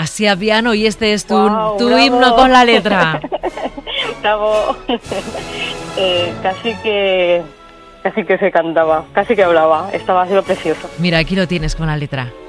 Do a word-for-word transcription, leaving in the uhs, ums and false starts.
Así a piano, y este es tu, Wow, tu bravo. himno con la letra. Bravo. eh, casi que casi que se cantaba, casi que hablaba. Estaba, ha sido precioso. Mira, aquí lo tienes con la letra.